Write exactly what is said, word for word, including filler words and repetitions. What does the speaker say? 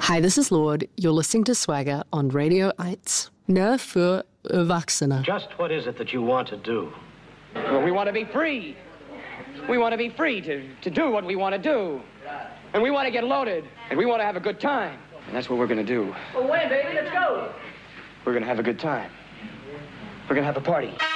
Hi, this is Lord. You're listening to Swagger on Radio eins. Nur für Erwachsene. Just what is it that you want to do? Well, we want to be free. We want to be free to, to do what we want to do. And we want to get loaded. And we want to have a good time. And that's what we're going to do. Well, when, baby? Let's go. We're going to have a good time. We're going to have a party.